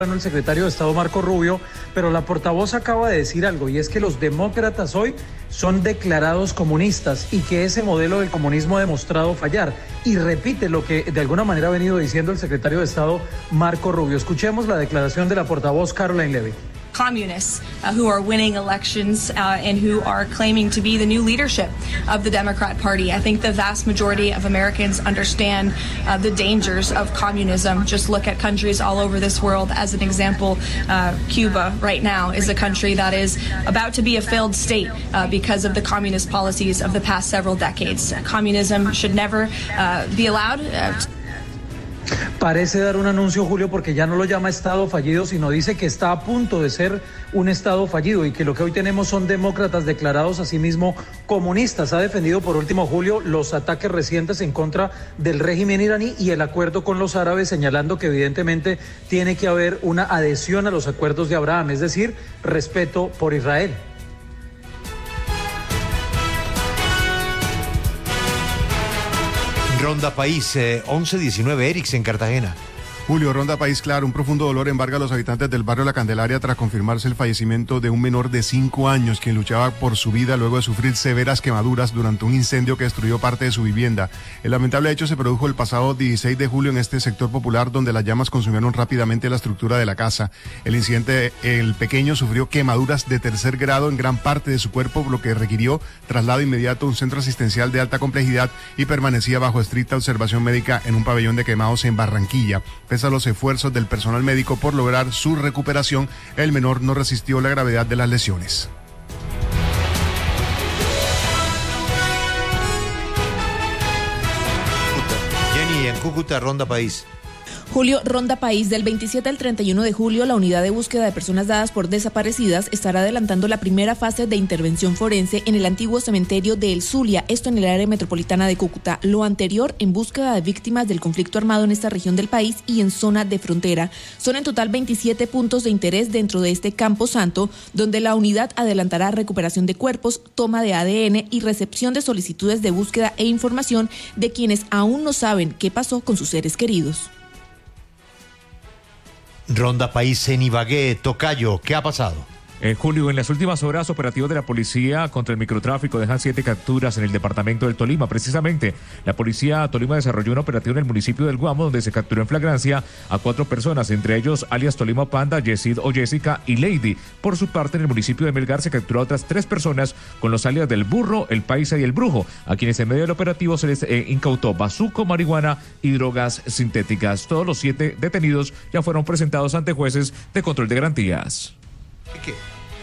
el secretario de Estado Marco Rubio, pero la portavoz acaba de decir algo, y es que los demócratas hoy son declarados comunistas y que ese modelo del comunismo ha demostrado fallar, y repite lo que de alguna manera ha venido diciendo el secretario de Estado Marco Rubio. Escuchemos la declaración de la portavoz Caroline Levy. Communists who are winning elections and who are claiming to be the new leadership of the Democrat Party. I think the vast majority of Americans understand the dangers of communism. Just look at countries all over this world. As an example, Cuba right now is a country that is about to be a failed state because of the communist policies of the past several decades. Communism should never be allowed. Parece dar un anuncio, Julio, porque ya no lo llama Estado fallido, sino dice que está a punto de ser un Estado fallido y que lo que hoy tenemos son demócratas declarados a sí mismo comunistas. Ha defendido, por último, Julio, los ataques recientes en contra del régimen iraní y el acuerdo con los árabes, señalando que evidentemente tiene que haber una adhesión a los acuerdos de Abraham, es decir, respeto por Israel. Ronda País, 11-19, Erix en Cartagena. Julio, Ronda País, claro, un profundo dolor embarga a los habitantes del barrio La Candelaria tras confirmarse el fallecimiento de un menor de 5 años quien luchaba por su vida luego de sufrir severas quemaduras durante un incendio que destruyó parte de su vivienda. El lamentable hecho se produjo el pasado 16 de julio en este sector popular donde las llamas consumieron rápidamente la estructura de la casa. El incidente, el pequeño sufrió quemaduras de tercer grado en gran parte de su cuerpo, lo que requirió traslado inmediato a un centro asistencial de alta complejidad y permanecía bajo estricta observación médica en un pabellón de quemados en Barranquilla. Pese a los esfuerzos del personal médico por lograr su recuperación, el menor no resistió la gravedad de las lesiones. Jenny, en Cúcuta, Ronda País. Julio, Ronda País, del 27 al 31 de julio, la unidad de búsqueda de personas dadas por desaparecidas estará adelantando la primera fase de intervención forense en el antiguo cementerio de El Zulia, esto en el área metropolitana de Cúcuta. Lo anterior en búsqueda de víctimas del conflicto armado en esta región del país y en zona de frontera. Son en total 27 puntos de interés dentro de este Campo Santo, donde la unidad adelantará recuperación de cuerpos, toma de ADN y recepción de solicitudes de búsqueda e información de quienes aún no saben qué pasó con sus seres queridos. Ronda País en Ibagué, Tocayo, ¿qué ha pasado? Julio, en las últimas horas, operativos de la policía contra el microtráfico dejan 7 capturas en el departamento del Tolima. Precisamente, la policía Tolima desarrolló un operativo en el municipio del Guamo, donde se capturó en flagrancia a 4 personas, entre ellos alias Tolima Panda, Yesid o Jessica y Lady. Por su parte, en el municipio de Melgar se capturó a otras 3 personas con los alias del Burro, el Paisa y el Brujo, a quienes en medio del operativo se les incautó bazuco, marihuana y drogas sintéticas. Todos los 7 detenidos ya fueron presentados ante jueces de control de garantías. ¿Qué?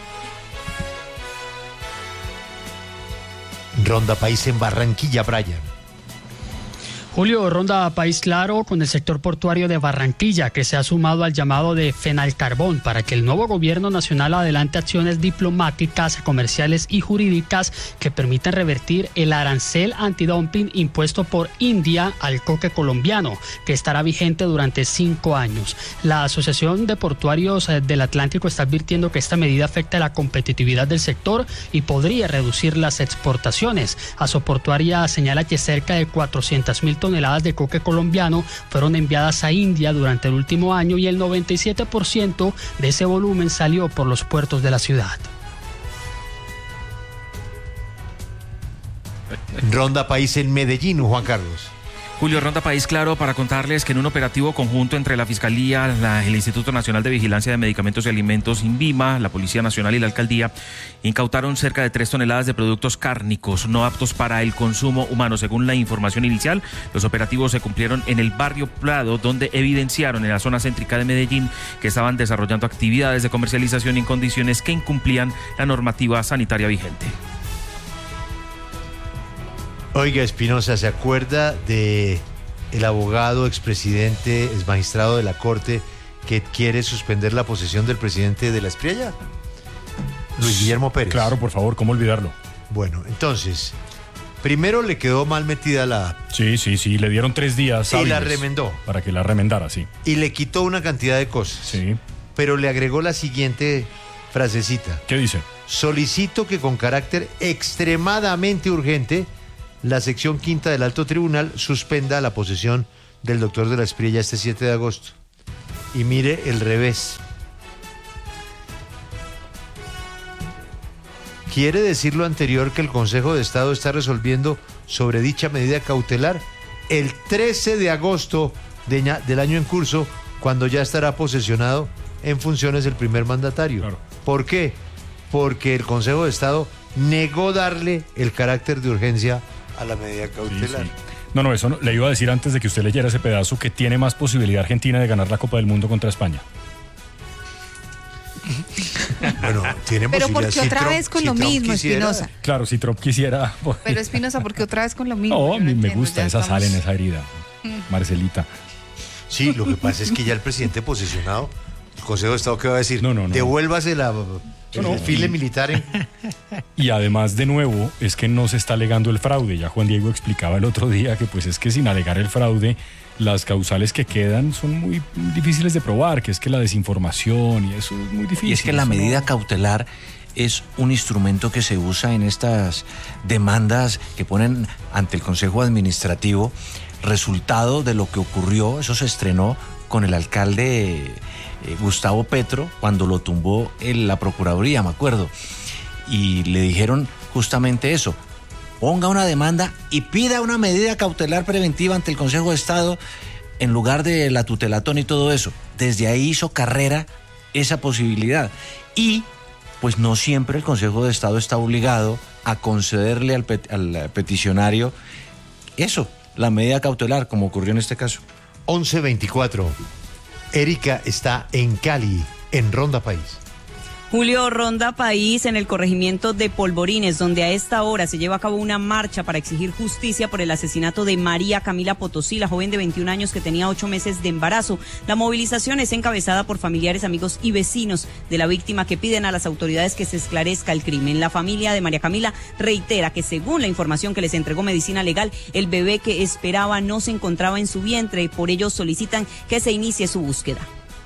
Ronda País en Barranquilla, Brian. Julio, Ronda País claro con el sector portuario de Barranquilla, que se ha sumado al llamado de Fenalcarbón para que el nuevo gobierno nacional adelante acciones diplomáticas, comerciales y jurídicas que permitan revertir el arancel antidumping impuesto por India al coque colombiano, que estará vigente durante 5 años. La Asociación de Portuarios del Atlántico está advirtiendo que esta medida afecta la competitividad del sector y podría reducir las exportaciones. Asoportuaria señala que cerca de 400.000 toneladas de coque colombiano fueron enviadas a India durante el último año y el 97% de ese volumen salió por los puertos de la ciudad. Ronda País en Medellín, Juan Carlos. Julio, Ronda País claro para contarles que en un operativo conjunto entre la Fiscalía, el Instituto Nacional de Vigilancia de Medicamentos y Alimentos, INVIMA, la Policía Nacional y la Alcaldía, incautaron cerca de 3 toneladas de productos cárnicos no aptos para el consumo humano. Según la información inicial, los operativos se cumplieron en el barrio Prado, donde evidenciaron en la zona céntrica de Medellín que estaban desarrollando actividades de comercialización en condiciones que incumplían la normativa sanitaria vigente. Oiga, Espinosa, ¿se acuerda de el abogado, expresidente, exmagistrado de la Corte que quiere suspender la posesión del presidente de la Espriella? Luis Guillermo Pérez. Claro, por favor, ¿cómo olvidarlo? Bueno, entonces, primero le quedó mal metida la... Sí, le dieron 3 días hábiles. Y la remendó. Para que la remendara, sí. Y le quitó una cantidad de cosas. Sí. Pero le agregó la siguiente frasecita. ¿Qué dice? Solicito que con carácter extremadamente urgente la sección quinta del Alto Tribunal suspenda la posesión del doctor de la Espriella este 7 de agosto. y mire el revés. ¿Quiere decir lo anterior que el Consejo de Estado está resolviendo sobre dicha medida cautelar el 13 de agosto del año en curso, cuando ya estará posesionado en funciones el primer mandatario? Claro. ¿Por qué? Porque el Consejo de Estado negó darle el carácter de urgencia a la medida cautelar. Sí. No, eso le iba a decir antes de que usted leyera ese pedazo que tiene más posibilidad Argentina de ganar la Copa del Mundo contra España. Bueno, tiene pero posibilidad. porque otra vez con lo mismo, Espinosa. Claro, si Trump quisiera. Pero Espinosa, porque otra vez con lo mismo. No, a mí me gusta esa sal en esa herida, Marcelita. Sí, lo que pasa es que ya el presidente posesionado, el Consejo de Estado, ¿qué va a decir? No. Devuélvase el desfile militar. Y además, de nuevo, es que no se está alegando el fraude. Ya Juan Diego explicaba el otro día que pues es que sin alegar el fraude, las causales que quedan son muy difíciles de probar, que es que la desinformación y eso es muy difícil. Y es que la medida cautelar es un instrumento que se usa en estas demandas que ponen ante el Consejo Administrativo, resultado de lo que ocurrió, eso se estrenó con el alcalde Gustavo Petro, cuando lo tumbó en la Procuraduría, me acuerdo, y le dijeron justamente eso: ponga una demanda y pida una medida cautelar preventiva ante el Consejo de Estado en lugar de la tutelatón y todo eso. Desde ahí hizo carrera esa posibilidad. Y pues no siempre el Consejo de Estado está obligado a concederle al peticionario eso, la medida cautelar, como ocurrió en este caso. 11:24. Erika está en Cali, en Ronda País. Julio, Ronda País, en el corregimiento de Polvorines, donde a esta hora se lleva a cabo una marcha para exigir justicia por el asesinato de María Camila Potosí, la joven de 21 años que tenía 8 meses de embarazo. La movilización es encabezada por familiares, amigos y vecinos de la víctima, que piden a las autoridades que se esclarezca el crimen. La familia de María Camila reitera que, según la información que les entregó Medicina Legal, el bebé que esperaba no se encontraba en su vientre y por ello solicitan que se inicie su búsqueda.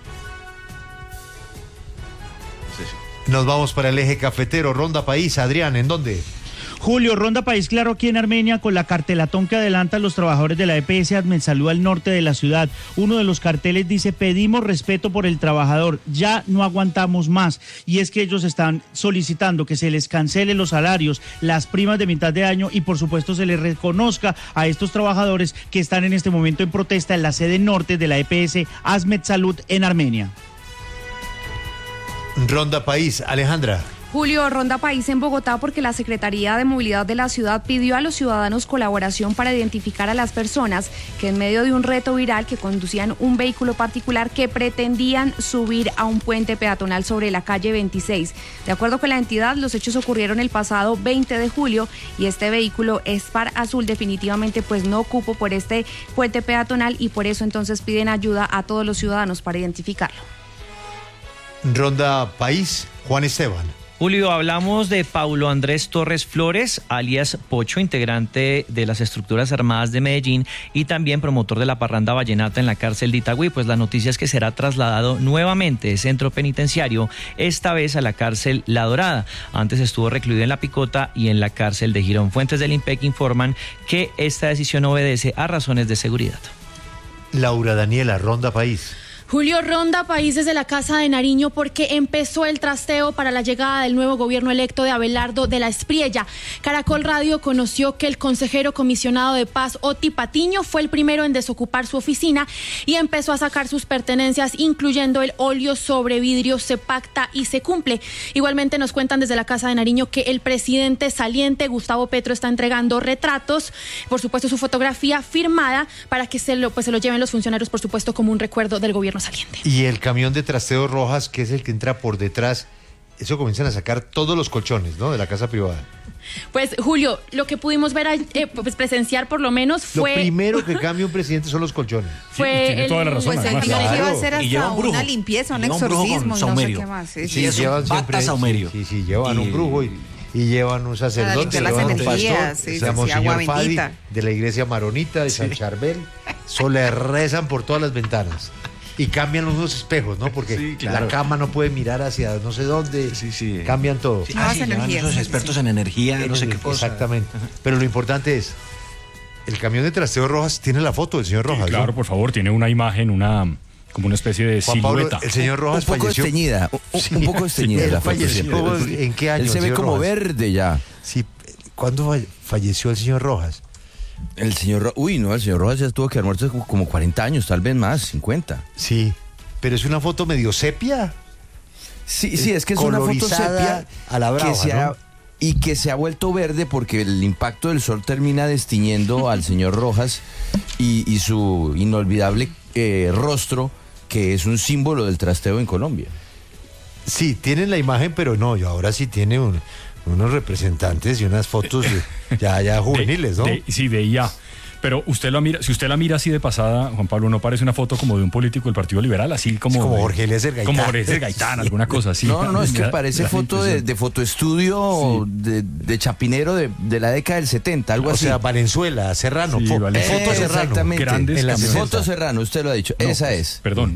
Nos vamos para el eje cafetero, Ronda País. Adrián, ¿en dónde? Julio, Ronda País Claro aquí en Armenia, con la cartelatón que adelantan los trabajadores de la EPS Admetsalud al norte de la ciudad. Uno de los carteles dice: pedimos respeto por el trabajador, ya no aguantamos más. Y es que ellos están solicitando que se les cancelen los salarios, las primas de mitad de año y por supuesto se les reconozca a estos trabajadores que están en este momento en protesta en la sede norte de la EPS Admetsalud en Armenia. Ronda País, Alejandra. Julio, Ronda País en Bogotá, porque la Secretaría de Movilidad de la ciudad pidió a los ciudadanos colaboración para identificar a las personas que en medio de un reto viral que conducían un vehículo particular que pretendían subir a un puente peatonal sobre la calle 26. De acuerdo con la entidad, los hechos ocurrieron el pasado 20 de julio y este vehículo Spar azul definitivamente pues no cupo por este puente peatonal y por eso entonces piden ayuda a todos los ciudadanos para identificarlo. Ronda País, Juan Esteban. Julio, hablamos de Paulo Andrés Torres Flores, alias Pocho, integrante de las estructuras armadas de Medellín y también promotor de la parranda vallenata en la cárcel de Itagüí. Pues la noticia es que será trasladado nuevamente de centro penitenciario, esta vez a la cárcel La Dorada. Antes estuvo recluido en La Picota y en la cárcel de Girón. Fuentes del IMPEC informan que esta decisión obedece a razones de seguridad. Laura Daniela, Ronda País. Julio, Ronda País desde la Casa de Nariño, porque empezó el trasteo para la llegada del nuevo gobierno electo de Abelardo de la Espriella. Caracol Radio conoció que el consejero comisionado de paz, Oti Patiño, fue el primero en desocupar su oficina y empezó a sacar sus pertenencias, incluyendo el óleo sobre vidrio. Se pacta y se cumple. Igualmente nos cuentan desde la Casa de Nariño que el presidente saliente, Gustavo Petro, está entregando retratos, por supuesto su fotografía firmada, para que se lo lleven los funcionarios, por supuesto, como un recuerdo del gobierno saliente. Y el camión de trasteo Rojas, que es el que entra por detrás, eso comienzan a sacar todos los colchones, ¿no?, de la casa privada. Pues, Julio, lo que pudimos ver, pues presenciar por lo menos fue... Lo primero que cambia un presidente son los colchones. Fue tiene toda la razón. Pues el que iba a hacer hasta una limpieza, un exorcismo, no sé qué más. Sí, llevan siempre saumerio. Sí, llevan un brujo y llevan un sacerdote, llevan un pastor, Monseñor Fadi, de la iglesia maronita de San Charbel. Eso le rezan por todas las ventanas. Y cambian unos espejos, ¿no? Porque la cama no puede mirar hacia no sé dónde. Cambian todo. Llevan esos expertos en energía, no sé qué cosa. Exactamente. Pero lo importante es, el camión de trasteo Rojas tiene la foto del señor Rojas. Claro, ¿no? Por favor, tiene una imagen, una como una especie de Juan Pablo, silueta. el señor Rojas un poco falleció. Desteñida, un poco desteñida. Él falleció, ¿en qué año? Él se ve como Rojas? verde ya. Sí, ¿cuándo falleció el señor Rojas? El señor Rojas ya tuvo que haber muerto como 40 años, tal vez más, 50. Sí, pero es una foto medio sepia. Sí, es que es una foto sepia a la brava, y que se ha vuelto verde porque el impacto del sol termina destiñendo al señor Rojas y su inolvidable rostro, que es un símbolo del trasteo en Colombia. Sí, tienen la imagen, pero no, y ahora sí tiene unos representantes y unas fotos ya juveniles, ¿no? De IA. Pero usted lo mira, si usted la mira así de pasada, Juan Pablo, ¿no parece una foto como de un político del Partido Liberal? Así como Jorge Eliezer Gaitán. Como Jorge Eliezer Gaitán, alguna cosa así. No, es que parece foto de fotoestudio de chapinero de la década del 70, algo así. O sea, Valenzuela, Serrano. Foto Serrano. Exactamente. Grandes Foto Serrano, usted lo ha dicho. Esa es. Perdón,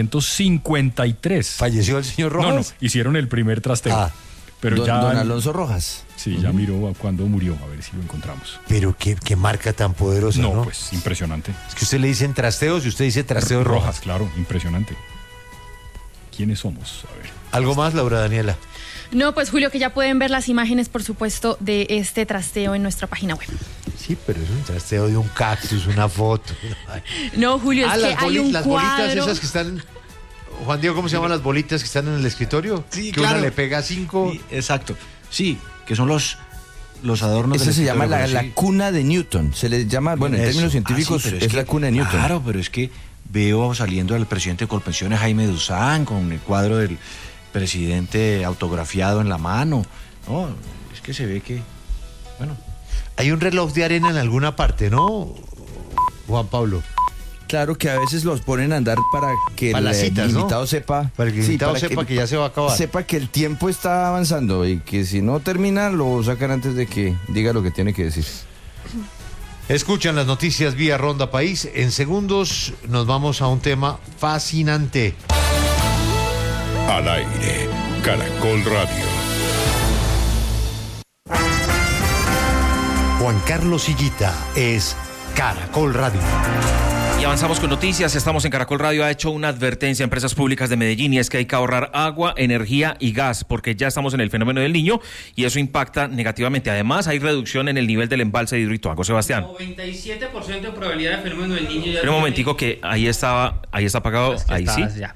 1953. ¿Falleció el señor Rojas? No, hicieron el primer trasteo. Pero don Alonso Rojas. Sí, ya miró cuando murió, a ver si lo encontramos. Pero qué marca tan poderosa, ¿no? Pues impresionante. Es que usted le dicen trasteos y usted dice trasteos Rojas. Claro, impresionante. ¿Quiénes somos? A ver. ¿Algo más, Laura Daniela? No, pues Julio, que ya pueden ver las imágenes, por supuesto, de este trasteo en nuestra página web. Sí, pero es un trasteo de un cactus, una foto. No, Julio, es que hay un las cuadro... bolitas esas que están... Juan Diego, ¿cómo se llaman las bolitas que están en el escritorio? Sí, que claro. uno le pega 5. Sí, exacto. Sí, que son los adornos. Esa se llama la cuna de Newton. Se le llama, bueno, en términos científicos, es la cuna de Newton. Claro, pero es que veo saliendo al presidente de Colpensiones, Jaime Duzán, con el cuadro del presidente autografiado en la mano. No, es que se ve que, bueno. Hay un reloj de arena en alguna parte, ¿no, Juan Pablo? Claro que a veces los ponen a andar para que el invitado sepa. Para que el invitado sepa que ya se va a acabar. Sepa que el tiempo está avanzando y que si no termina lo sacan antes de que diga lo que tiene que decir. Escuchan las noticias vía Ronda País. En segundos nos vamos a un tema fascinante. Al aire, Caracol Radio. Juan Carlos Higuita es Caracol Radio. Y avanzamos con noticias. Estamos en Caracol Radio. Ha hecho una advertencia a empresas públicas de Medellín y es que hay que ahorrar agua, energía y gas porque ya estamos en el fenómeno del Niño y eso impacta negativamente. Además, hay reducción en el nivel del embalse de Hidroituango. Sebastián. 97% de probabilidad de fenómeno del Niño. Espera un momentico que ahí está apagado. Ahí sí. Ya.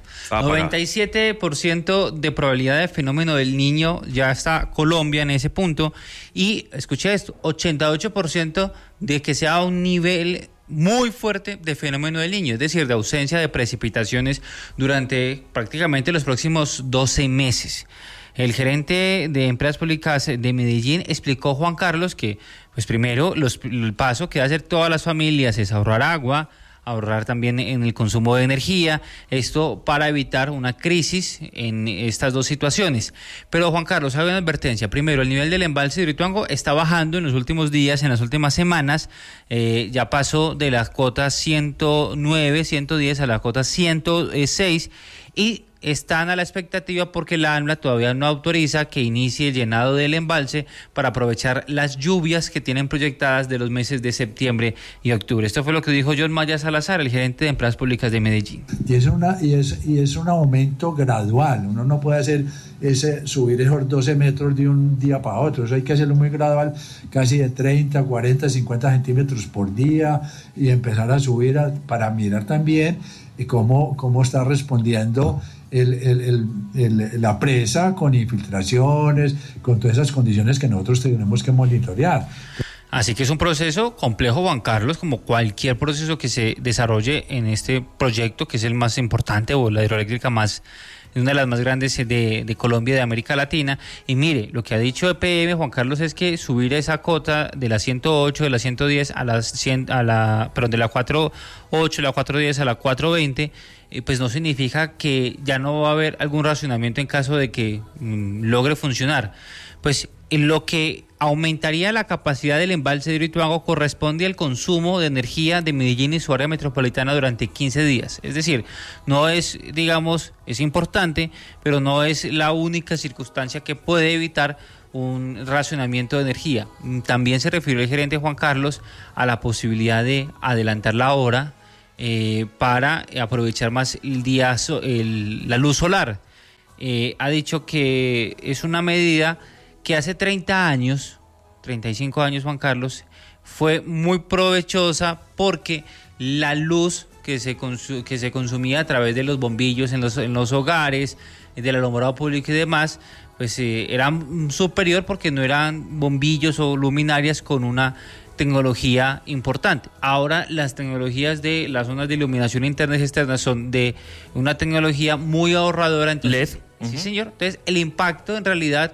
97% de probabilidad de fenómeno del Niño. Ya está Colombia en ese punto. Y escuché esto, 88% de que sea un nivel muy fuerte de fenómeno del Niño, es decir, de ausencia de precipitaciones durante prácticamente los próximos 12 meses. El gerente de Empresas Públicas de Medellín explicó, Juan Carlos, que pues primero el paso que va a hacer todas las familias es ahorrar agua, ahorrar también en el consumo de energía, esto para evitar una crisis en estas dos situaciones. Pero Juan Carlos, hay una advertencia. Primero, el nivel del embalse de Hidroituango está bajando en los últimos días, en las últimas semanas, ya pasó de las cotas 109, 110 a la cota 106 y están a la expectativa porque la ANLA todavía no autoriza que inicie el llenado del embalse para aprovechar las lluvias que tienen proyectadas de los meses de septiembre y octubre. Esto fue lo que dijo John Maya Salazar, el gerente de Empresas Públicas de Medellín. Y es un aumento gradual. Uno no puede hacer subir esos 12 metros de un día para otro. Eso hay que hacerlo muy gradual, casi de 30, 40, 50 centímetros por día y empezar a subir para mirar también cómo está respondiendo la presa con infiltraciones, con todas esas condiciones que nosotros tenemos que monitorear. Así que es un proceso complejo, Juan Carlos, como cualquier proceso que se desarrolle en este proyecto, que es el más importante, o la hidroeléctrica una de las más grandes de Colombia y de América Latina. Y mire, lo que ha dicho EPM, Juan Carlos, es que subir esa cota de la 108, de la 110 de la 48, la 410 a la 420, pues no significa que ya no va a haber algún racionamiento en caso de que logre funcionar. Pues lo que aumentaría la capacidad del embalse de Hidroituango corresponde al consumo de energía de Medellín y su área metropolitana durante 15 días. Es decir, no es, digamos, es importante, pero no es la única circunstancia que puede evitar un racionamiento de energía. También se refirió el gerente Juan Carlos a la posibilidad de adelantar la hora para aprovechar más el día, la luz solar. Ha dicho que es una medida que hace 30 años, 35 años, Juan Carlos, fue muy provechosa porque la luz que se consumía a través de los bombillos en los hogares, del alumbrado público y demás, pues era superior porque no eran bombillos o luminarias con una tecnología importante. Ahora las tecnologías de las zonas de iluminación internas y externas son de una tecnología muy ahorradora. Entonces, LED. Sí, señor. Entonces, el impacto en realidad,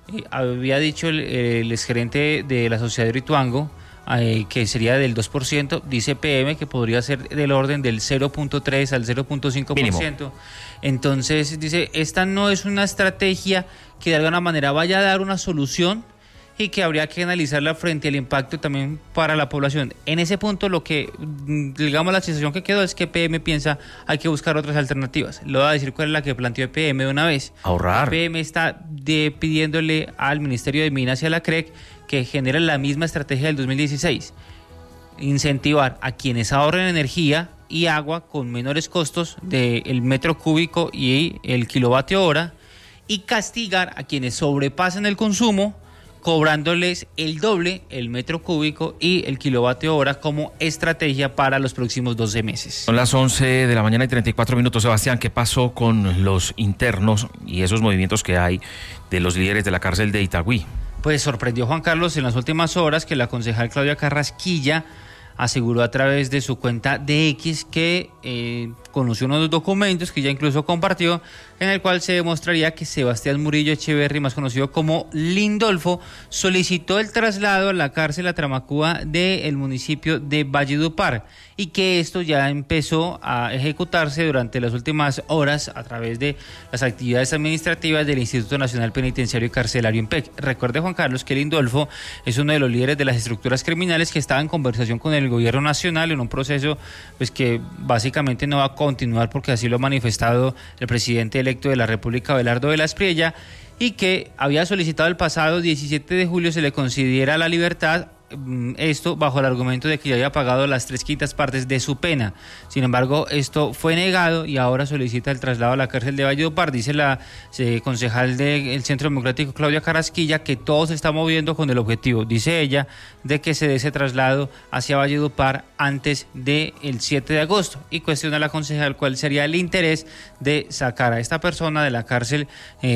había dicho el exgerente de la sociedad de Rituango, que sería del 2%, dice PM que podría ser del orden del 0.3 al 0.5%. Mínimo. Entonces, dice, esta no es una estrategia que de alguna manera vaya a dar una solución y que habría que analizarla frente al impacto también para la población. En ese punto, lo que, digamos, la sensación que quedó es que PM piensa hay que buscar otras alternativas. Le voy a decir cuál es la que planteó PM de una vez. Ahorrar. PM está pidiéndole al Ministerio de Minas y a la CREC que generen la misma estrategia del 2016. Incentivar a quienes ahorren energía y agua con menores costos del metro cúbico y el kilovatio hora, y castigar a quienes sobrepasen el consumo, cobrándoles el doble, el metro cúbico y el kilovatio hora, como estrategia para los próximos 12 meses. Son las 11 de la mañana y 34 minutos. Sebastián, ¿qué pasó con los internos y esos movimientos que hay de los líderes de la cárcel de Itagüí? Pues sorprendió, Juan Carlos, en las últimas horas que la concejal Claudia Carrasquilla aseguró a través de su cuenta de X que conoció unos documentos que ya incluso compartió, en el cual se demostraría que Sebastián Murillo Echeverry, más conocido como Lindolfo, solicitó el traslado a la cárcel Atramacúa del municipio de Valledupar, y que esto ya empezó a ejecutarse durante las últimas horas a través de las actividades administrativas del Instituto Nacional Penitenciario y Carcelario INPEC. Recuerde, Juan Carlos, que Lindolfo es uno de los líderes de las estructuras criminales que estaba en conversación con el gobierno nacional en un proceso pues que básicamente no va a continuar, porque así lo ha manifestado el presidente electo de la República, Abelardo de la Espriella, y que había solicitado el pasado 17 de julio se le concediera la libertad, esto bajo el argumento de que ya había pagado las 3/5 partes de su pena. Sin embargo, esto fue negado y ahora solicita el traslado a la cárcel de Valledupar. Dice la concejal del Centro Democrático, Claudia Carrasquilla, que todo se está moviendo con el objetivo, dice ella, de que se dé ese traslado hacia Valledupar antes del 7 de agosto, y cuestiona a la concejal cuál sería el interés de sacar a esta persona de la cárcel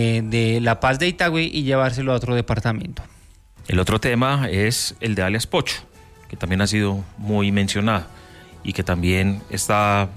de La Paz de Itagüí y llevárselo a otro departamento. El otro tema es el de alias Pocho, que también ha sido muy mencionado y que también está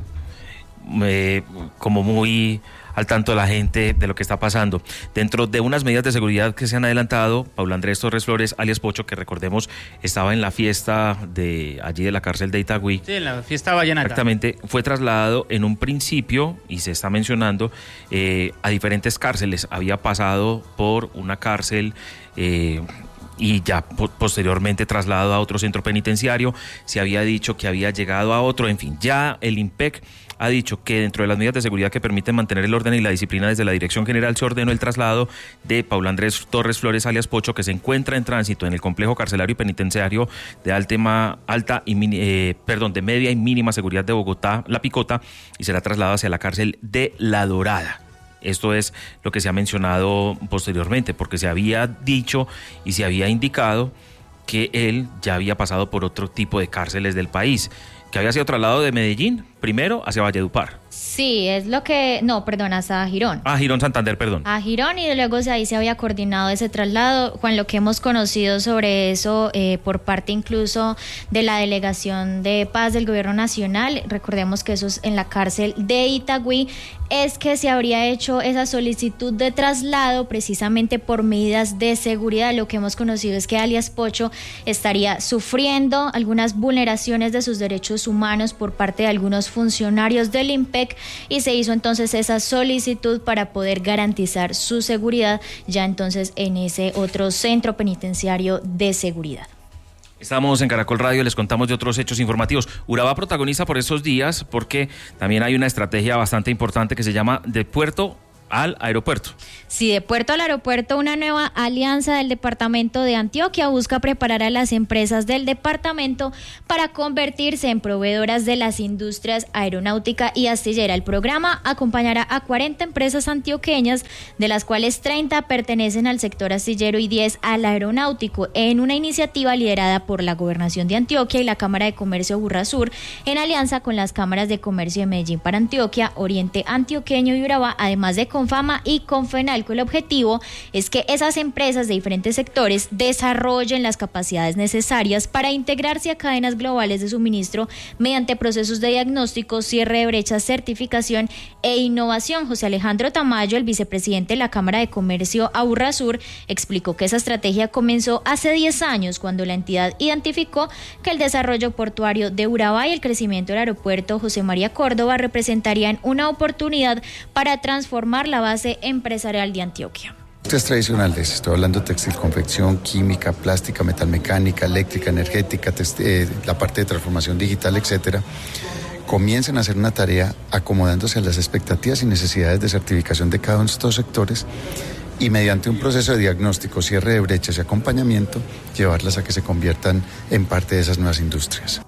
como muy al tanto de la gente de lo que está pasando. Dentro de unas medidas de seguridad que se han adelantado, Paulo Andrés Torres Flores, alias Pocho, que recordemos estaba en la fiesta de allí de la cárcel de Itagüí. Sí, en la fiesta vallenata. Exactamente, fue trasladado en un principio, y se está mencionando, a diferentes cárceles. Había pasado por una cárcel y ya posteriormente trasladado a otro centro penitenciario. Se había dicho que había llegado a otro, en fin, ya el INPEC ha dicho que dentro de las medidas de seguridad que permiten mantener el orden y la disciplina desde la Dirección General se ordenó el traslado de Paulo Andrés Torres Flores, alias Pocho, que se encuentra en tránsito en el complejo carcelario y penitenciario de media y mínima seguridad de Bogotá, La Picota, y será trasladado hacia la cárcel de La Dorada. Esto es lo que se ha mencionado posteriormente, porque se había dicho y se había indicado que él ya había pasado por otro tipo de cárceles del país, que había sido trasladado de Medellín primero hacia Valledupar. Sí, es lo que... No, perdón, hasta Girón. Girón, Santander, perdón. A Girón, y luego ahí se había coordinado ese traslado. Juan, lo que hemos conocido sobre eso por parte incluso de la Delegación de Paz del Gobierno Nacional, recordemos que eso es en la cárcel de Itagüí, es que se habría hecho esa solicitud de traslado precisamente por medidas de seguridad. Lo que hemos conocido es que alias Pocho estaría sufriendo algunas vulneraciones de sus derechos humanos por parte de algunos funcionarios del INPEC, y se hizo entonces esa solicitud para poder garantizar su seguridad ya entonces en ese otro centro penitenciario de seguridad. Estamos en Caracol Radio, les contamos de otros hechos informativos. Urabá protagoniza por esos días porque también hay una estrategia bastante importante que se llama de puerto al aeropuerto. Sí, de puerto al aeropuerto, una nueva alianza del departamento de Antioquia busca preparar a las empresas del departamento para convertirse en proveedoras de las industrias aeronáutica y astillera. El programa acompañará a 40 empresas antioqueñas, de las cuales 30 pertenecen al sector astillero y 10 al aeronáutico, en una iniciativa liderada por la Gobernación de Antioquia y la Cámara de Comercio Burrasur, en alianza con las cámaras de comercio de Medellín para Antioquia, Oriente Antioqueño y Urabá, además de Confama y Confenalco. El objetivo es que esas empresas de diferentes sectores desarrollen las capacidades necesarias para integrarse a cadenas globales de suministro mediante procesos de diagnóstico, cierre de brechas, certificación e innovación. José Alejandro Tamayo, el vicepresidente de la Cámara de Comercio Aburrasur, explicó que esa estrategia comenzó hace 10 años cuando la entidad identificó que el desarrollo portuario de Urabá y el crecimiento del aeropuerto José María Córdoba representarían una oportunidad para transformar la base empresarial de Antioquia. Industrias tradicionales, estoy hablando de textil, confección, química, plástica, metalmecánica, eléctrica, energética, la parte de transformación digital, etcétera, comiencen a hacer una tarea acomodándose a las expectativas y necesidades de certificación de cada uno de estos sectores y mediante un proceso de diagnóstico, cierre de brechas y acompañamiento, llevarlas a que se conviertan en parte de esas nuevas industrias.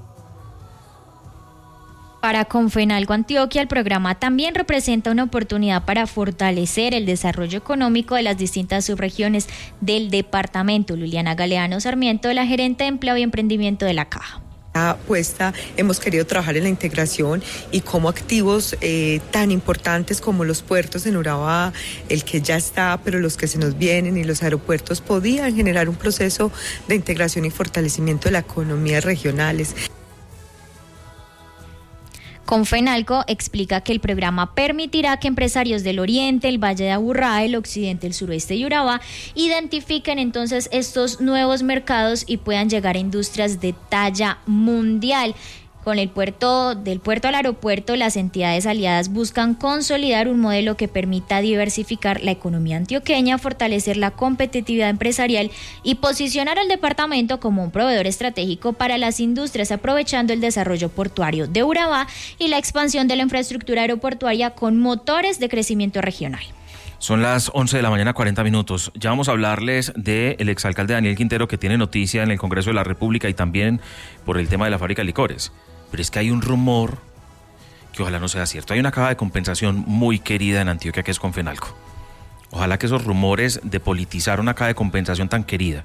Para Confenalco Antioquia, el programa también representa una oportunidad para fortalecer el desarrollo económico de las distintas subregiones del departamento. Liliana Galeano Sarmiento, la gerente de Empleo y Emprendimiento de la Caja. Apuesta, hemos querido trabajar en la integración y como activos tan importantes como los puertos en Urabá, el que ya está, pero los que se nos vienen y los aeropuertos podían generar un proceso de integración y fortalecimiento de las economías regionales. Confenalco explica que el programa permitirá que empresarios del oriente, el Valle de Aburrá, el occidente, el suroeste y Urabá identifiquen entonces estos nuevos mercados y puedan llegar a industrias de talla mundial. Con del puerto al aeropuerto, las entidades aliadas buscan consolidar un modelo que permita diversificar la economía antioqueña, fortalecer la competitividad empresarial y posicionar al departamento como un proveedor estratégico para las industrias, aprovechando el desarrollo portuario de Urabá y la expansión de la infraestructura aeroportuaria con motores de crecimiento regional. Son las 11 de la mañana, 40 minutos. Ya vamos a hablarles del exalcalde Daniel Quintero, que tiene noticia en el Congreso de la República y también por el tema de la fábrica de licores. Pero es que hay un rumor que ojalá no sea cierto. Hay una caja de compensación muy querida en Antioquia que es Confenalco. Ojalá que esos rumores de politizar una caja de compensación tan querida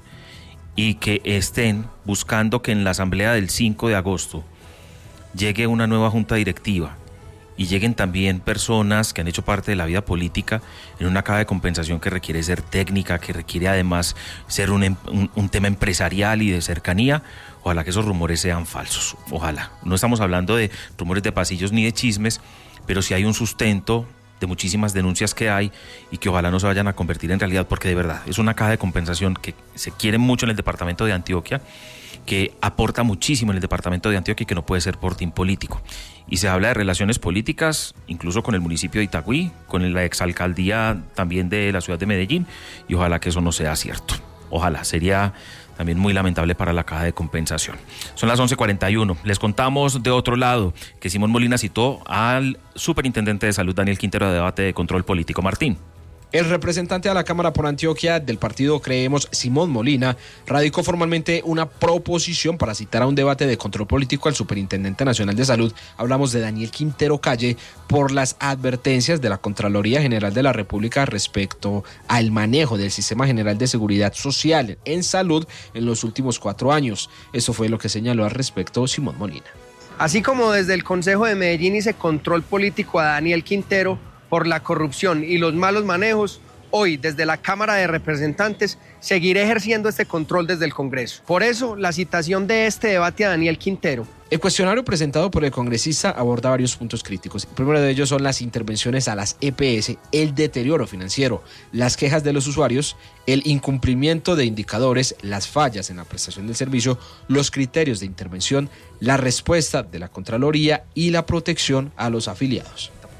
y que estén buscando que en la asamblea del 5 de agosto llegue una nueva junta directiva y lleguen también personas que han hecho parte de la vida política en una caja de compensación que requiere ser técnica, que requiere además ser un tema empresarial y de cercanía. Ojalá que esos rumores sean falsos, ojalá. No estamos hablando de rumores de pasillos ni de chismes, pero sí hay un sustento de muchísimas denuncias que hay y que ojalá no se vayan a convertir en realidad, porque de verdad es una caja de compensación que se quiere mucho en el departamento de Antioquia, que aporta muchísimo en el departamento de Antioquia y que no puede ser por fin político. Y se habla de relaciones políticas, incluso con el municipio de Itagüí, con la exalcaldía también de la ciudad de Medellín, y ojalá que eso no sea cierto. Ojalá, sería también muy lamentable para la caja de compensación. Son las 11:41. Les contamos de otro lado que Simón Molina citó al superintendente de salud Daniel Quintero a debate de control político. Martín. El representante a la Cámara por Antioquia del partido Creemos, Simón Molina, radicó formalmente una proposición para citar a un debate de control político al Superintendente Nacional de Salud. Hablamos de Daniel Quintero Calle por las advertencias de la Contraloría General de la República respecto al manejo del Sistema General de Seguridad Social en salud en los últimos 4 años. Eso fue lo que señaló al respecto Simón Molina. Así como desde el Consejo de Medellín hice control político a Daniel Quintero por la corrupción y los malos manejos, hoy desde la Cámara de Representantes seguiré ejerciendo este control desde el Congreso. Por eso, la citación de este debate a Daniel Quintero. El cuestionario presentado por el congresista aborda varios puntos críticos. El primero de ellos son las intervenciones a las EPS, el deterioro financiero, las quejas de los usuarios, el incumplimiento de indicadores, las fallas en la prestación del servicio, los criterios de intervención, la respuesta de la Contraloría y la protección a los afiliados.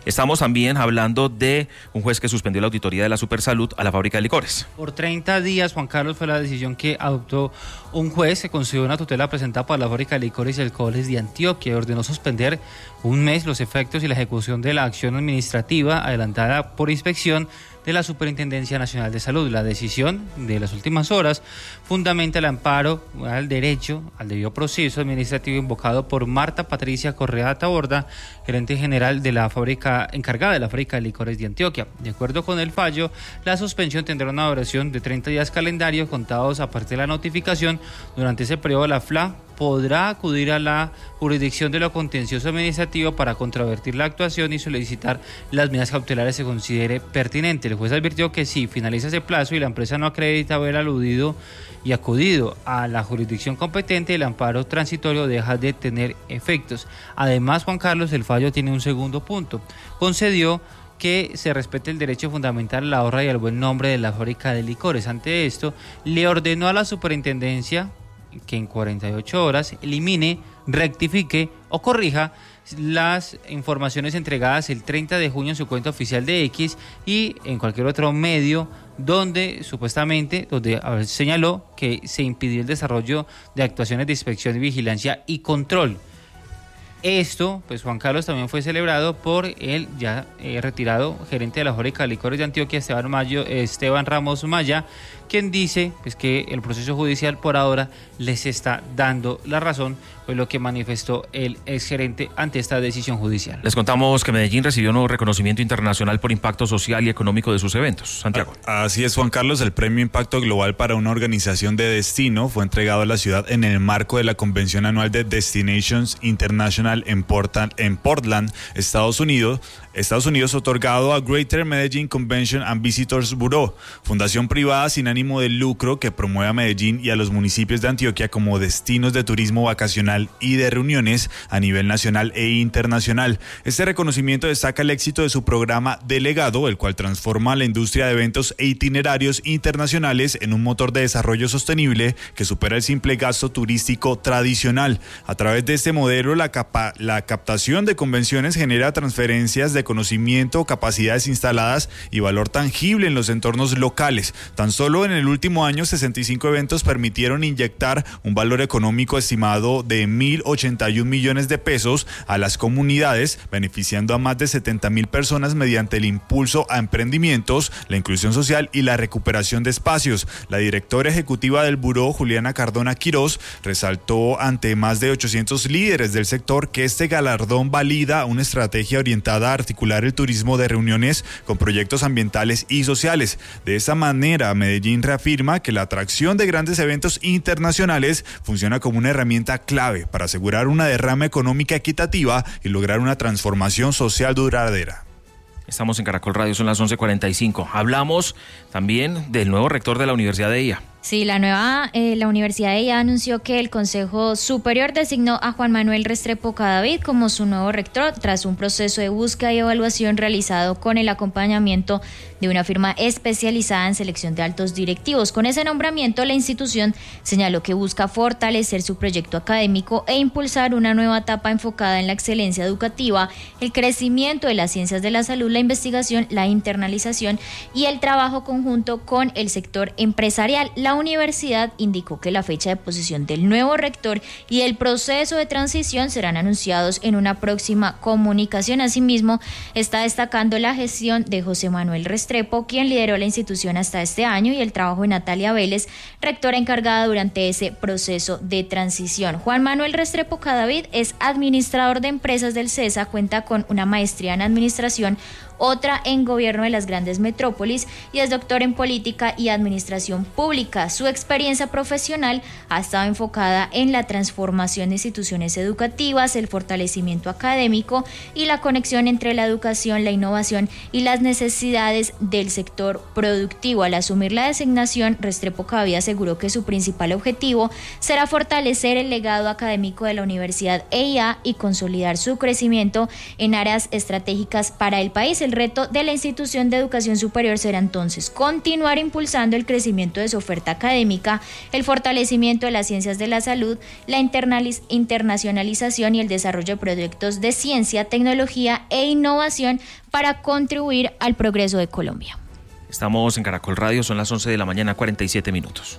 Estamos también hablando de un juez que suspendió la auditoría de la Supersalud a la fábrica de licores. Por 30 días, Juan Carlos, fue la decisión que adoptó un juez. Se concedió una tutela presentada por la fábrica de licores y alcoholes de Antioquia y ordenó suspender un mes los efectos y la ejecución de la acción administrativa adelantada por inspección de la Superintendencia Nacional de Salud. La decisión de las últimas horas fundamenta el amparo al derecho al debido proceso administrativo invocado por Marta Patricia Correa Taborda, gerente general de la fábrica, encargada de la fábrica de licores de Antioquia. De acuerdo con el fallo, la suspensión tendrá una duración de 30 días calendario contados a partir de la notificación. Durante ese periodo, la FLA podrá acudir a la jurisdicción de lo contencioso administrativo para controvertir la actuación y solicitar las medidas cautelares que se considere pertinente. El juez advirtió que si finaliza ese plazo y la empresa no acredita haber aludido y acudido a la jurisdicción competente, el amparo transitorio deja de tener efectos. Además, Juan Carlos, el fallo tiene un segundo punto. Concedió que se respete el derecho fundamental a la honra y al buen nombre de la fábrica de licores. Ante esto, le ordenó a la superintendencia que en 48 horas elimine, rectifique o corrija las informaciones entregadas el 30 de junio en su cuenta oficial de X y en cualquier otro medio donde señaló que se impidió el desarrollo de actuaciones de inspección, vigilancia y control. Esto, pues Juan Carlos, también fue celebrado por el ya retirado gerente de la fábrica de licores de Antioquia, Esteban Ramos Maya, quien dice pues que el proceso judicial por ahora les está dando la razón, pues lo que manifestó el exgerente ante esta decisión judicial. Les contamos que Medellín recibió un nuevo reconocimiento internacional por impacto social y económico de sus eventos. Santiago. Así es, Juan Carlos, el premio Impacto Global para una organización de destino fue entregado a la ciudad en el marco de la convención anual de Destinations International en Portland, Estados Unidos, otorgado a Greater Medellín Convention and Visitors Bureau, fundación privada sin ánimo de lucro que promueve a Medellín y a los municipios de Antioquia como destinos de turismo vacacional y de reuniones a nivel nacional e internacional. Este reconocimiento destaca el éxito de su programa Delegado, el cual transforma la industria de eventos e itinerarios internacionales en un motor de desarrollo sostenible que supera el simple gasto turístico tradicional. A través de este modelo, la captación de convenciones genera transferencias de conocimiento, capacidades instaladas y valor tangible en los entornos locales. Tan solo en el último año, 65 eventos permitieron inyectar un valor económico estimado de 1.081 millones de pesos a las comunidades, beneficiando a más de 70.000 personas mediante el impulso a emprendimientos, la inclusión social y la recuperación de espacios. La directora ejecutiva del buró, Juliana Cardona Quirós, resaltó ante más de 800 líderes del sector que este galardón valida una estrategia orientada a articular el turismo de reuniones con proyectos ambientales y sociales. De esta manera, Medellín reafirma que la atracción de grandes eventos internacionales funciona como una herramienta clave para asegurar una derrama económica equitativa y lograr una transformación social duradera. Estamos en Caracol Radio, son las 11:45. Hablamos también del nuevo rector de la Universidad de IA. Sí, la Universidad de IA anunció que el Consejo Superior designó a Juan Manuel Restrepo Cadavid como su nuevo rector tras un proceso de búsqueda y evaluación realizado con el acompañamiento de una firma especializada en selección de altos directivos. Con ese nombramiento, la institución señaló que busca fortalecer su proyecto académico e impulsar una nueva etapa enfocada en la excelencia educativa, el crecimiento de las ciencias de la salud, la investigación, la internalización y el trabajo conjunto con el sector empresarial. La universidad indicó que la fecha de posesión del nuevo rector y el proceso de transición serán anunciados en una próxima comunicación. Asimismo, está destacando la gestión de José Manuel Restrepo, quien lideró la institución hasta este año, y el trabajo de Natalia Vélez, rectora encargada durante ese proceso de transición. Juan Manuel Restrepo Cadavid es administrador de empresas del CESA, cuenta con una maestría en administración, otra en gobierno de las grandes metrópolis y es doctor en política y administración pública. Su experiencia profesional ha estado enfocada en la transformación de instituciones educativas, el fortalecimiento académico y la conexión entre la educación, la innovación y las necesidades del sector productivo. Al asumir la designación, Restrepo Cadavid aseguró que su principal objetivo será fortalecer el legado académico de la Universidad EIA y consolidar su crecimiento en áreas estratégicas para el país. el reto de la institución de educación superior será entonces continuar impulsando el crecimiento de su oferta académica, el fortalecimiento de las ciencias de la salud, la internacionalización y el desarrollo de proyectos de ciencia, tecnología e innovación para contribuir al progreso de Colombia. Estamos en Caracol Radio, son las 11 de la mañana, 47 minutos.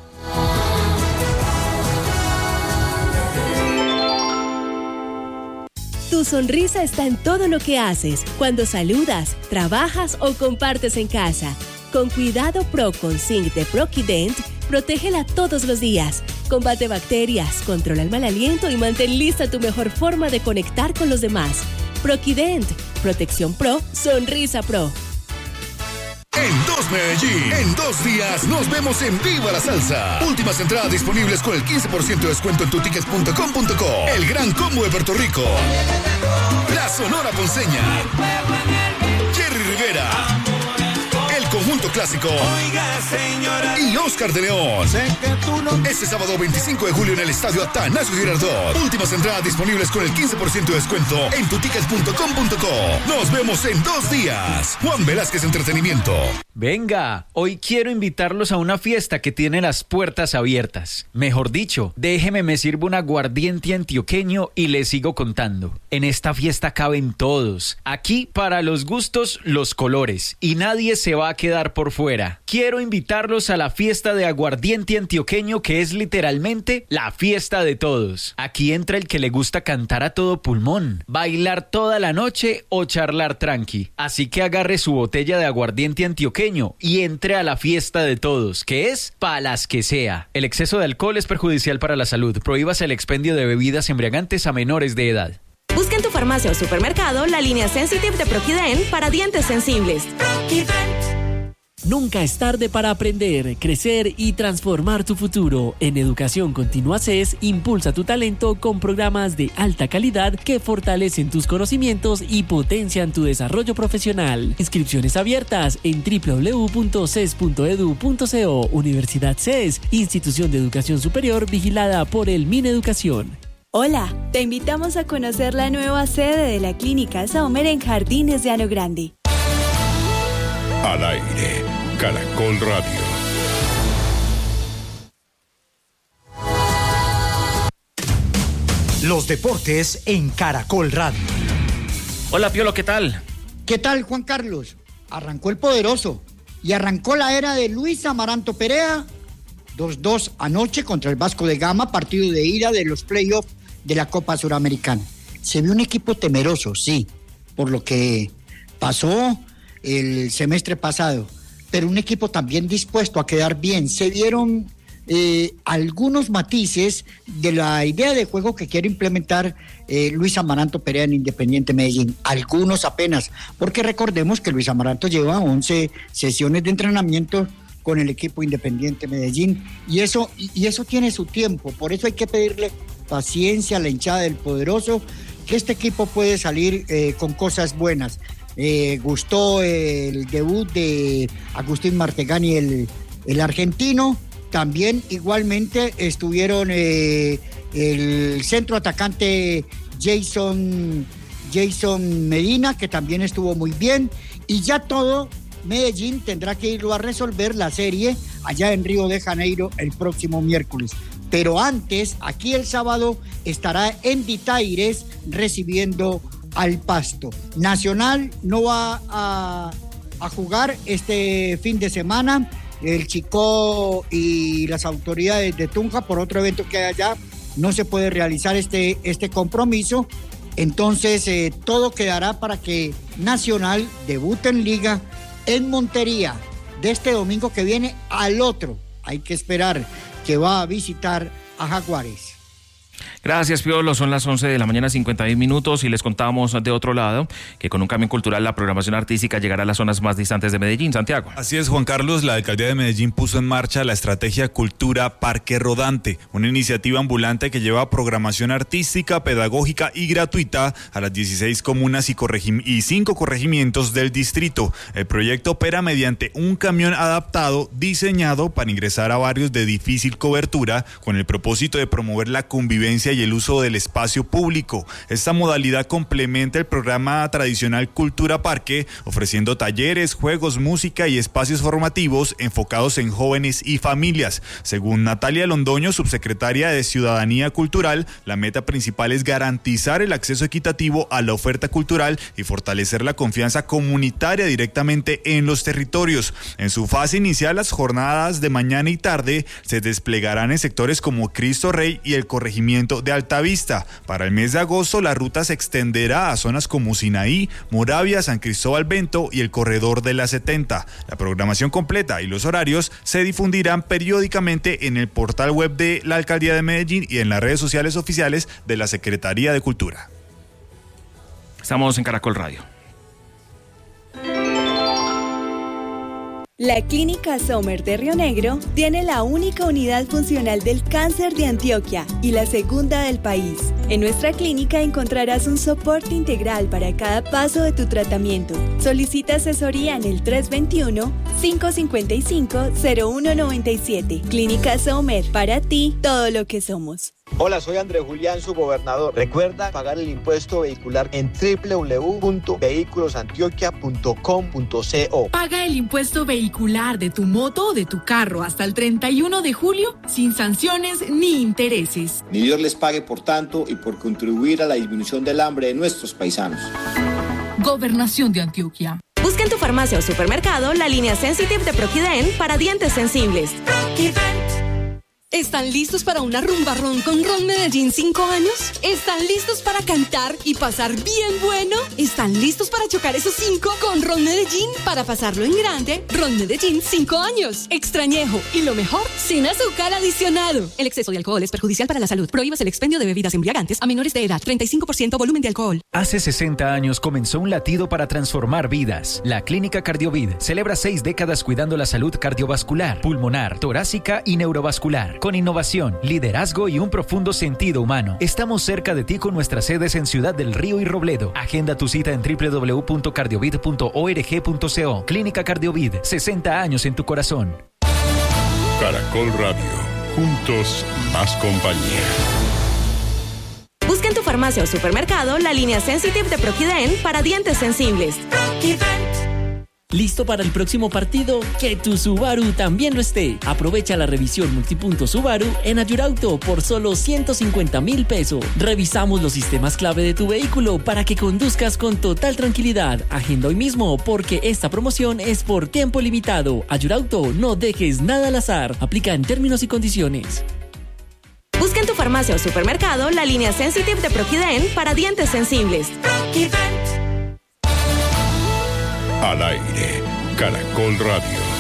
Tu sonrisa está en todo lo que haces, cuando saludas, trabajas o compartes en casa. Con Cuidado Pro con Zinc de Proquident, protégela todos los días. Combate bacterias, controla el mal aliento y mantén lista tu mejor forma de conectar con los demás. Proquident, protección pro, sonrisa pro. En 2 Medellín, en 2 días nos vemos en Viva la Salsa. Últimas entradas disponibles con el 15% de descuento en tutickets.com.co. El gran combo de Puerto Rico, la Sonora Ponceña, Jerry Rivera, el Conjunto Clásico y Oscar de León. Este sábado 25 de julio en el Estadio Atanasio Girardot. Últimas entradas disponibles con el 15% de descuento en tutickets.com.co. Nos vemos en 2 días. Juan Velázquez Entretenimiento. Venga, hoy quiero invitarlos a una fiesta que tiene las puertas abiertas. Mejor dicho, déjeme me sirvo un aguardiente antioqueño y les sigo contando. En esta fiesta caben todos. Aquí, para los gustos, los colores. Y nadie se va a quedar por fuera. Quiero invitarlos a la fiesta de aguardiente antioqueño, que es literalmente la fiesta de todos. Aquí entra el que le gusta cantar a todo pulmón, bailar toda la noche o charlar tranqui. Así que agarre su botella de aguardiente antioqueño y entre a la fiesta de todos, que es pa' las que sea. El exceso de alcohol es perjudicial para la salud. Prohíbase el expendio de bebidas embriagantes a menores de edad. Busca en tu farmacia o supermercado la línea Sensitive de Proquident para dientes sensibles. Nunca es tarde para aprender, crecer y transformar tu futuro. En Educación Continua CES, impulsa tu talento con programas de alta calidad que fortalecen tus conocimientos y potencian tu desarrollo profesional. Inscripciones abiertas en www.ces.edu.co. Universidad CES, institución de educación superior vigilada por el Mineducación. Hola, te invitamos a conocer la nueva sede de la Clínica Saumer en Jardines de Llano Grande. Al aire, Caracol Radio. Los deportes en Caracol Radio. Hola, Piolo, ¿qué tal? ¿Qué tal, Juan Carlos? Arrancó el poderoso y arrancó la era de Luis Amaranto Perea. 2-2 anoche contra el Vasco de Gama, partido de ida de los playoffs de la Copa Suramericana. Se vio un equipo temeroso, sí, por lo que pasó el semestre pasado, pero un equipo también dispuesto a quedar bien. Se vieron algunos matices de la idea de juego que quiere implementar Luis Amaranto Perea en Independiente Medellín, algunos apenas, porque recordemos que Luis Amaranto lleva 11 sesiones de entrenamiento con el equipo Independiente Medellín, y eso tiene su tiempo. Por eso hay que pedirle paciencia a la hinchada del poderoso, que este equipo puede salir con cosas buenas. Gustó el debut de Agustín Martegani, el argentino. También igualmente estuvieron el centro atacante Jason Medina, que también estuvo muy bien. Y ya todo Medellín tendrá que irlo a resolver la serie allá en Río de Janeiro el próximo miércoles. Pero antes, aquí el sábado, estará en Ditaires recibiendo al Pasto. Nacional no va a jugar este fin de semana. El Chicó y las autoridades de Tunja, por otro evento que hay allá, no se puede realizar este compromiso. Entonces todo quedará para que Nacional debute en Liga en Montería de este domingo que viene al otro. Hay que esperar, que va a visitar a Jaguares. Gracias, Piolo. Son las 11 de la mañana, 51 minutos, y les contamos de otro lado que con un cambio cultural la programación artística llegará a las zonas más distantes de Medellín. Santiago. Así es, Juan Carlos. La alcaldía de Medellín puso en marcha la estrategia Cultura Parque Rodante, una iniciativa ambulante que lleva programación artística, pedagógica y gratuita a las 16 comunas y 5 corregimientos del distrito. El proyecto opera mediante un camión adaptado diseñado para ingresar a barrios de difícil cobertura, con el propósito de promover la convivencia y y el uso del espacio público. Esta modalidad complementa el programa tradicional Cultura Parque, ofreciendo talleres, juegos, música y espacios formativos enfocados en jóvenes y familias. Según Natalia Londoño, subsecretaria de Ciudadanía Cultural, la meta principal es garantizar el acceso equitativo a la oferta cultural y fortalecer la confianza comunitaria directamente en los territorios. En su fase inicial, las jornadas de mañana y tarde se desplegarán en sectores como Cristo Rey y el corregimiento de Altavista. Para el mes de agosto, la ruta se extenderá a zonas como Sinaí, Moravia, San Cristóbal Bento y el corredor de la 70. La programación completa y los horarios se difundirán periódicamente en el portal web de la Alcaldía de Medellín y en las redes sociales oficiales de la Secretaría de Cultura. Estamos en Caracol Radio. La Clínica Sommer de Río Negro tiene la única unidad funcional del cáncer de Antioquia y la segunda del país. En nuestra clínica encontrarás un soporte integral para cada paso de tu tratamiento. Solicita asesoría en el 321-555-0197. Clínica Sommer, para ti, todo lo que somos. Hola, soy Andrés Julián, su gobernador. Recuerda pagar el impuesto vehicular en www.vehiculosantioquia.com.co. Paga el impuesto vehicular de tu moto o de tu carro hasta el 31 de julio sin sanciones ni intereses. Ni Dios les pague por tanto y por contribuir a la disminución del hambre de nuestros paisanos. Gobernación de Antioquia. Busca en tu farmacia o supermercado la línea Sensitive de Proquident para dientes sensibles. ¿Están listos para una rumba ron con Ron Medellín 5 años? ¿Están listos para cantar y pasar bien bueno? ¿Están listos para chocar esos 5 con Ron Medellín para pasarlo en grande? Ron Medellín 5 años. Extrañejo y lo mejor, sin azúcar adicionado. El exceso de alcohol es perjudicial para la salud. Prohíbas el expendio de bebidas embriagantes a menores de edad. 35% volumen de alcohol. Hace 60 años comenzó un latido para transformar vidas. La Clínica Cardiovid celebra 6 décadas cuidando la salud cardiovascular, pulmonar, torácica y neurovascular. Con innovación, liderazgo y un profundo sentido humano. Estamos cerca de ti con nuestras sedes en Ciudad del Río y Robledo. Agenda tu cita en www.cardiovid.org.co. Clínica Cardiovid, 60 años en tu corazón. Caracol Radio. Juntos, más compañía. Busca en tu farmacia o supermercado la línea Sensitive de Proquident para dientes sensibles. ¿Listo para el próximo partido? Que tu Subaru también lo esté. Aprovecha la revisión multipunto Subaru en Ayurauto por solo 150,000 pesos. Revisamos los sistemas clave de tu vehículo para que conduzcas con total tranquilidad. Agenda hoy mismo porque esta promoción es por tiempo limitado. Ayurauto, no dejes nada al azar. Aplica en términos y condiciones. Busca en tu farmacia o supermercado la línea Sensitive de Proquident para dientes sensibles. Al aire, Caracol Radio.